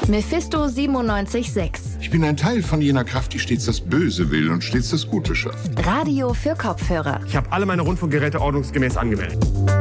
Mephisto 97.6. Ich bin ein Teil von jener Kraft, die stets das Böse will und stets das Gute schafft. Radio für Kopfhörer. Ich habe alle meine Rundfunkgeräte ordnungsgemäß angemeldet.